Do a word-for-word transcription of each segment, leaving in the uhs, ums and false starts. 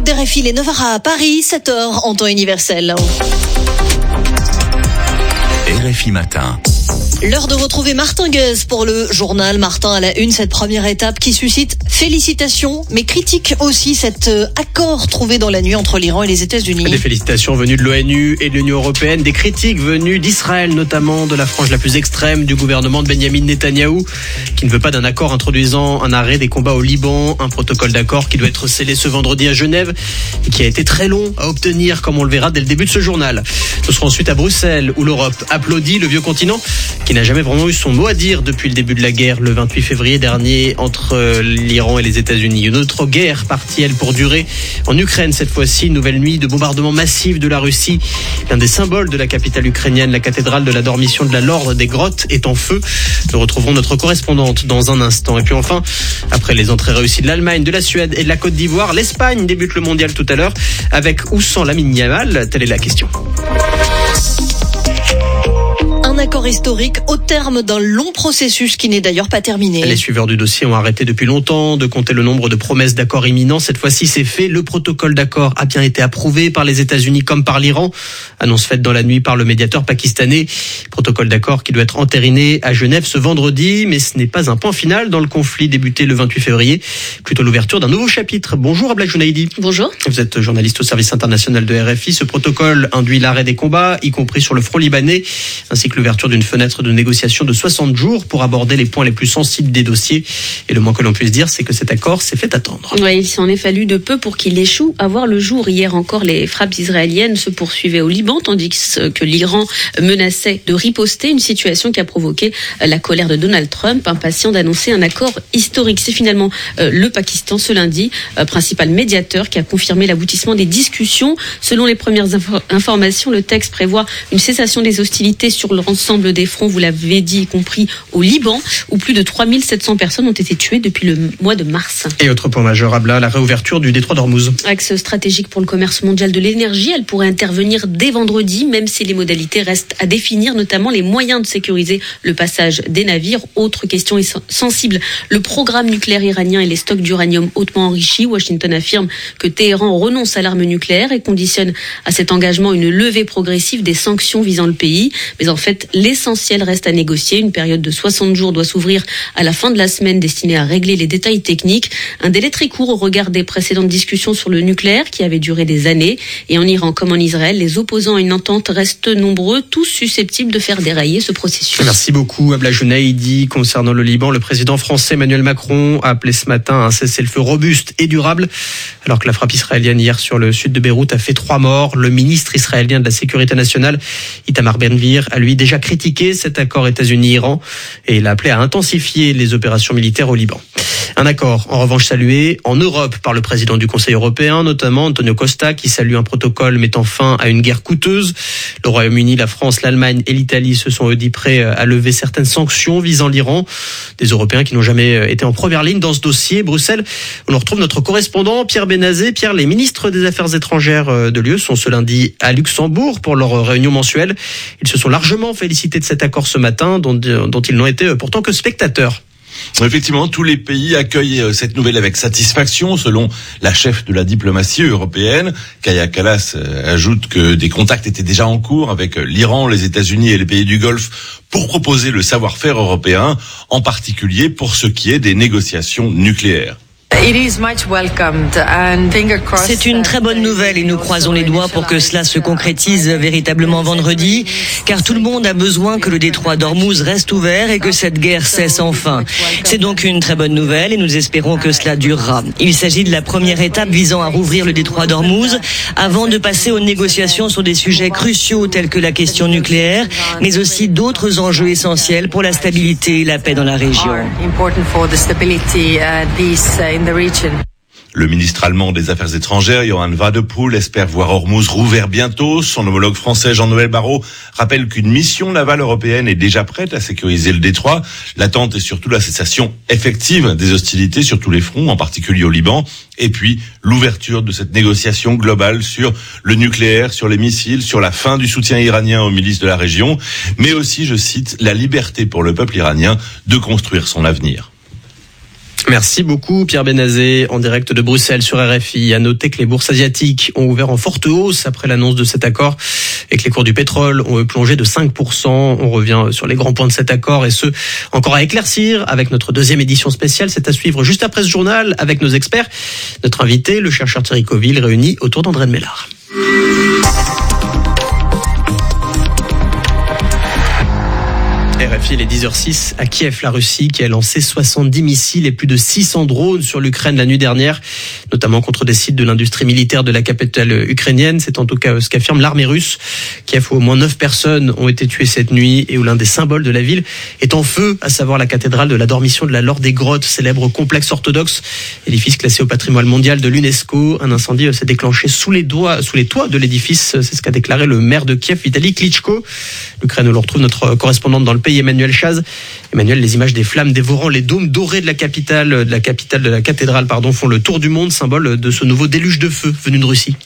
d'R F I, les neuf heures à Paris, sept heures en temps universel. R F I Matin. L'heure de retrouver Martin Guez pour le journal. Martin, à la une, cette première étape qui suscite félicitations, mais critique aussi cet euh, accord trouvé dans la nuit entre l'Iran et les États-Unis. Des félicitations venues de l'ONU et de l'Union européenne, des critiques venues d'Israël, notamment de la frange la plus extrême du gouvernement de Benyamin Netanyahou, qui ne veut pas d'un accord introduisant un arrêt des combats au Liban, un protocole d'accord qui doit être scellé ce vendredi à Genève et qui a été très long à obtenir, comme on le verra dès le début de ce journal. Ce sera ensuite à Bruxelles, où l'Europe applaudit le vieux continent, qui n'a jamais vraiment eu son mot à dire depuis le début de la guerre le vingt-huit février dernier entre l'Iran et les États-Unis. Une autre guerre partie, elle, pour durer en Ukraine cette fois-ci. Une nouvelle nuit de bombardements massifs de la Russie. L'un des symboles de la capitale ukrainienne, la cathédrale de la Dormition de la Lorde des Grottes, est en feu. Nous retrouverons notre correspondante dans un instant. Et puis enfin, après les entrées réussies de l'Allemagne, de la Suède et de la Côte d'Ivoire, l'Espagne débute le mondial tout à l'heure avec ou sans Lamine Yamal. Telle est la question. Un accord historique au terme d'un long processus qui n'est d'ailleurs pas terminé. Les suiveurs du dossier ont arrêté depuis longtemps de compter le nombre de promesses d'accord imminents. Cette fois-ci, c'est fait. Le protocole d'accord a bien été approuvé par les États-Unis comme par l'Iran. Annonce faite dans la nuit par le médiateur pakistanais. Protocole d'accord qui doit être entériné à Genève ce vendredi. Mais ce n'est pas un point final dans le conflit débuté le vingt-huit février. Plutôt l'ouverture d'un nouveau chapitre. Bonjour Abla Jounaidi. Bonjour. Vous êtes journaliste au service international de R F I. Ce protocole induit l'arrêt des combats, y compris sur le front libanais, ainsi que l'ouverture d'une fenêtre de négociation de soixante jours pour aborder les points les plus sensibles des dossiers. Et le moins que l'on puisse dire, c'est que cet accord s'est fait attendre. Oui, il s'en est fallu de peu pour qu'il échoue à voir le jour. Hier encore, les frappes israéliennes se poursuivaient au Liban, tandis que l'Iran menaçait de riposter, une situation qui a provoqué la colère de Donald Trump, impatient d'annoncer un accord historique. C'est finalement euh, le Pakistan, ce lundi, euh, principal médiateur, qui a confirmé l'aboutissement des discussions. Selon les premières inf- informations, le texte prévoit une cessation des hostilités sur l'ensemble des fronts, vous l'avez dit, y compris au Liban, où plus de trois mille sept cents personnes ont été tuées depuis le mois de mars. Et autre point majeur, Abla, la réouverture du détroit d'Ormuz. Axe stratégique pour le commerce mondial de l'énergie, elle pourrait intervenir dès vendredi, même si les modalités restent à définir, notamment les moyens de sécuriser le passage des navires. Autre question sensible, le programme nucléaire iranien et les stocks d'uranium hautement enrichis. Washington affirme que Téhéran renonce à l'arme nucléaire et conditionne à cet engagement une levée progressive des sanctions visant le pays. Mais en fait, l'essentiel reste à négocier. Une période de soixante jours doit s'ouvrir à la fin de la semaine destinée à régler les détails techniques. Un délai très court au regard des précédentes discussions sur le nucléaire qui avaient duré des années. Et en Iran comme en Israël, les opposants à une entente restent nombreux, tous susceptibles de faire dérailler ce processus. Merci beaucoup Abla Jounaidi. Concernant le Liban, le président français Emmanuel Macron a appelé ce matin un cessez-le-feu robuste et durable, alors que la frappe israélienne hier sur le sud de Beyrouth a fait trois morts. Le ministre israélien de la Sécurité nationale, Itamar Ben-Gvir, a lui déjà critiqué cet accord États-Unis-Iran et il a appelé à intensifier les opérations militaires au Liban. Un accord, en revanche, salué en Europe par le président du Conseil européen, notamment Antonio Costa, qui salue un protocole mettant fin à une guerre coûteuse. Le Royaume-Uni, la France, l'Allemagne et l'Italie se sont eux dit prêts à lever certaines sanctions visant l'Iran. Des Européens qui n'ont jamais été en première ligne dans ce dossier. Bruxelles, on retrouve notre correspondant Pierre Benazé. Pierre, les ministres des Affaires étrangères de l'U E sont ce lundi à Luxembourg pour leur réunion mensuelle. Ils se sont largement félicités de cet accord ce matin, dont, dont ils n'ont été pourtant que spectateurs. Effectivement, tous les pays accueillent cette nouvelle avec satisfaction, selon la chef de la diplomatie européenne. Kaja Kallas ajoute que des contacts étaient déjà en cours avec l'Iran, les États-Unis et les pays du Golfe pour proposer le savoir-faire européen, en particulier pour ce qui est des négociations nucléaires. C'est une très bonne nouvelle et nous croisons les doigts pour que cela se concrétise véritablement vendredi, car tout le monde a besoin que le détroit d'Ormuz reste ouvert et que cette guerre cesse enfin. C'est donc une très bonne nouvelle et nous espérons que cela durera. Il s'agit de la première étape visant à rouvrir le détroit d'Ormuz avant de passer aux négociations sur des sujets cruciaux tels que la question nucléaire, mais aussi d'autres enjeux essentiels pour la stabilité et la paix dans la région. Le ministre allemand des Affaires étrangères, Johann Wadepool, espère voir Ormuz rouvert bientôt. Son homologue français, Jean-Noël Barrot, rappelle qu'une mission navale européenne est déjà prête à sécuriser le détroit. L'attente est surtout la cessation effective des hostilités sur tous les fronts, en particulier au Liban. Et puis, l'ouverture de cette négociation globale sur le nucléaire, sur les missiles, sur la fin du soutien iranien aux milices de la région, mais aussi, je cite, la liberté pour le peuple iranien de construire son avenir. Merci beaucoup Pierre Benazé en direct de Bruxelles sur R F I. À noter que les bourses asiatiques ont ouvert en forte hausse après l'annonce de cet accord et que les cours du pétrole ont plongé de cinq pour cent. On revient sur les grands points de cet accord et ce encore à éclaircir avec notre deuxième édition spéciale. C'est à suivre juste après ce journal avec nos experts. Notre invité, le chercheur Thierry Coville, réuni autour d'André de Mélard. R F I, il est dix heures six à Kiev, la Russie, qui a lancé soixante-dix missiles et plus de six cents drones sur l'Ukraine la nuit dernière, notamment contre des sites de l'industrie militaire de la capitale ukrainienne. C'est en tout cas ce qu'affirme l'armée russe. Kiev, où au moins neuf personnes ont été tuées cette nuit et où l'un des symboles de la ville est en feu, à savoir la cathédrale de la Dormition de la Laure des Grottes, célèbre complexe orthodoxe, édifice classé au patrimoine mondial de l'UNESCO. Un incendie s'est déclenché sous les doigts, sous les toits de l'édifice. C'est ce qu'a déclaré le maire de Kiev, Vitali Klitschko. L'Ukraine, où l'on retrouve notre correspondante dans le pays, Emmanuel Chaz. Emmanuel, les images des flammes dévorant les dômes dorés de la capitale, de la capitale de la cathédrale, pardon, font le tour du monde, symbole de ce nouveau déluge de feu venu de Russie.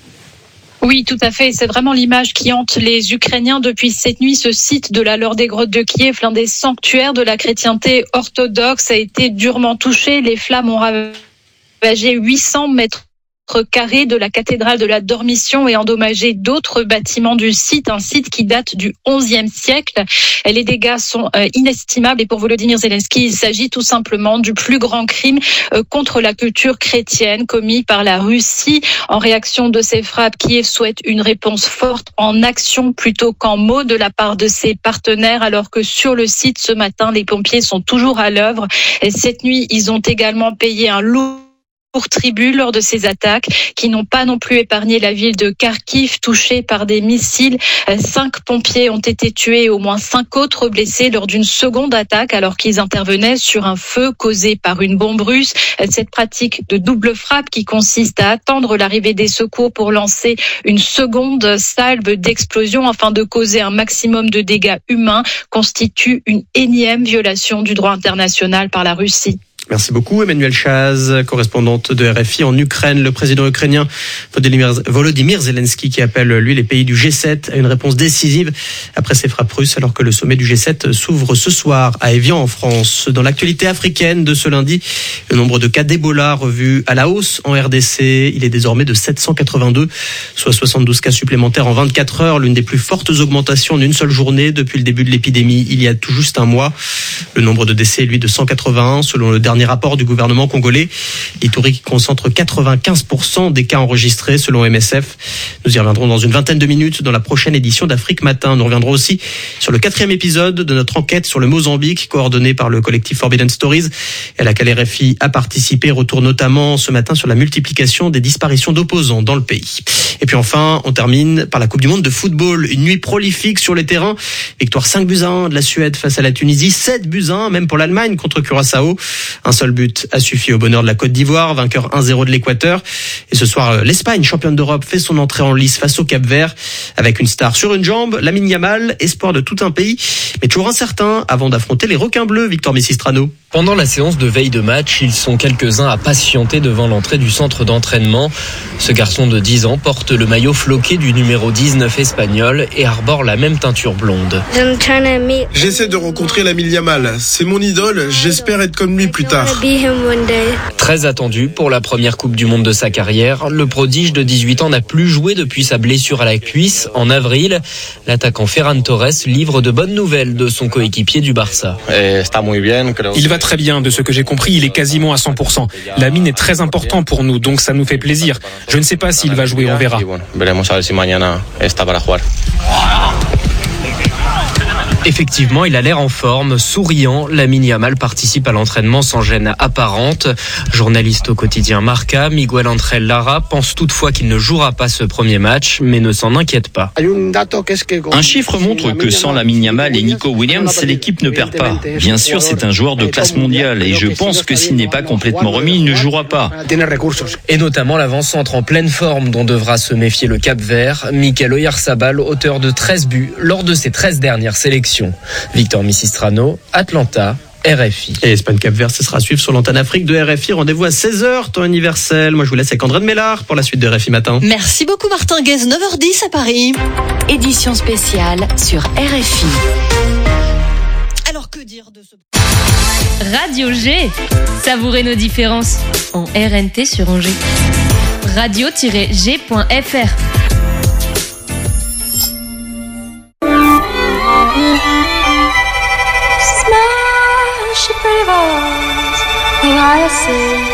Oui, tout à fait. C'est vraiment l'image qui hante les Ukrainiens depuis cette nuit. Ce site de la Laure des Grottes de Kiev, l'un des sanctuaires de la chrétienté orthodoxe, a été durement touché. Les flammes ont ravagé huit cents mètres carrés de la cathédrale de la Dormition et endommagé d'autres bâtiments du site, un site qui date du onzième siècle. Les dégâts sont inestimables et pour Volodymyr Zelensky, il s'agit tout simplement du plus grand crime contre la culture chrétienne commis par la Russie. En réaction de ces frappes, Kiev souhaite une réponse forte en action plutôt qu'en mots de la part de ses partenaires, alors que sur le site ce matin, les pompiers sont toujours à l'œuvre. Et cette nuit, ils ont également payé un lourd pour tribut lors de ces attaques qui n'ont pas non plus épargné la ville de Kharkiv touchée par des missiles. Cinq pompiers ont été tués et au moins cinq autres blessés lors d'une seconde attaque alors qu'ils intervenaient sur un feu causé par une bombe russe. Cette pratique de double frappe qui consiste à attendre l'arrivée des secours pour lancer une seconde salve d'explosion afin de causer un maximum de dégâts humains constitue une énième violation du droit international par la Russie. Merci beaucoup Emmanuel Chaz, correspondante de R F I en Ukraine. Le président ukrainien Volodymyr Zelensky qui appelle lui les pays du G sept à une réponse décisive après ces frappes russes alors que le sommet du G sept s'ouvre ce soir à Évian en France. Dans l'actualité africaine de ce lundi, le nombre de cas d'Ebola revu à la hausse en R D C. Il est désormais de sept cent quatre-vingt-deux, soit soixante-douze cas supplémentaires en vingt-quatre heures, l'une des plus fortes augmentations en une seule journée depuis le début de l'épidémie il y a tout juste un mois. Le nombre de décès est lui de cent quatre-vingt-un selon le dernier rapport du gouvernement congolais. Ituri qui concentre quatre-vingt-quinze pour cent des cas enregistrés selon M S F. Nous y reviendrons dans une vingtaine de minutes dans la prochaine édition d'Afrique Matin. Nous reviendrons aussi sur le quatrième épisode de notre enquête sur le Mozambique coordonnée par le collectif Forbidden Stories et à laquelle R F I a participé. Retour notamment ce matin sur la multiplication des disparitions d'opposants dans le pays. Et puis enfin, on termine par la Coupe du Monde de football. Une nuit prolifique sur les terrains. Victoire cinq buts à un de la Suède face à la Tunisie, sept buts à un même pour l'Allemagne contre Curaçao. Un seul but a suffi au bonheur de la Côte d'Ivoire, vainqueur un zéro de l'Équateur. Et ce soir, l'Espagne, championne d'Europe, fait son entrée en lice face au Cap-Vert avec une star sur une jambe, Lamine Yamal, espoir de tout un pays, mais toujours incertain avant d'affronter les requins bleus. Victor Missistrano. Pendant la séance de veille de match, ils sont quelques-uns à patienter devant l'entrée du centre d'entraînement. Ce garçon de dix ans porte le maillot floqué du numéro dix-neuf espagnol et arbore la même teinture blonde. J'essaie de rencontrer Lamine Yamal. C'est mon idole, j'espère être comme lui plus tard. Très attendu pour la première Coupe du Monde de sa carrière, le prodige de dix-huit ans n'a plus joué depuis sa blessure à la cuisse en avril. L'attaquant Ferran Torres livre de bonnes nouvelles de son coéquipier du Barça. Il va très bien, de ce que j'ai compris, il est quasiment à cent pour cent. Lamine est très important pour nous, donc ça nous fait plaisir. Je ne sais pas s'il va jouer, on verra. Effectivement, il a l'air en forme, souriant. Lamine Yamal participe à l'entraînement sans gêne apparente. Journaliste au quotidien Marca, Miguel Ángel Lara pense toutefois qu'il ne jouera pas ce premier match, mais ne s'en inquiète pas. Un chiffre montre que sans Lamine Yamal et Nico Williams, l'équipe ne perd pas. Bien sûr, c'est un joueur de classe mondiale et je pense que s'il n'est pas complètement remis, il ne jouera pas. Et notamment l'avant-centre en pleine forme dont devra se méfier le Cap-Vert, Mikel Oyarzabal, auteur de treize buts lors de ses treize dernières sélections. Victor Missistrano, Atlanta, R F I. Et Espagne Cap-Vert, ce sera à suivre sur l'antenne Afrique de R F I. Rendez-vous à seize heures, temps universel. Moi, je vous laisse avec André de Mélard pour la suite de R F I Matin. Merci beaucoup Martin Guez, neuf heures dix à Paris. Édition spéciale sur R F I. Alors que dire de ce... Radio G. Savourez nos différences en R N T sur Angers. radio tiret g point f r. Smash pretty balls, we gotta see.